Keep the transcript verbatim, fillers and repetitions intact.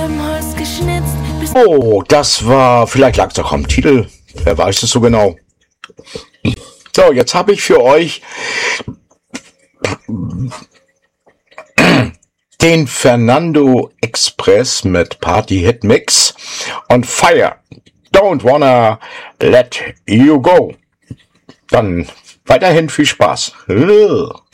beim Holz geschnitzt. Oh, das war, vielleicht lag es auch am Titel, wer weiß es so genau. So, jetzt habe ich für euch den Fernando Express mit Party Hit Mix und Fire. Don't wanna let you go. Dann weiterhin viel Spaß.